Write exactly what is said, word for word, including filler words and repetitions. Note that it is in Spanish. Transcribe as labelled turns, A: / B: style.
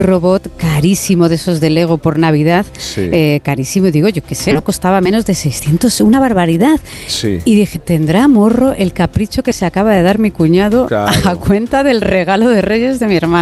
A: robot carísimo de esos de Lego por Navidad,
B: Sí.
A: eh, carísimo, digo, yo qué sé, no costaba menos de seiscientos, una barbaridad.
B: Sí.
A: Y dije, ¿tendrá Morro el capricho que se acaba de dar mi cuñado
B: Claro.
A: a cuenta del regalo de Reyes de mi hermana?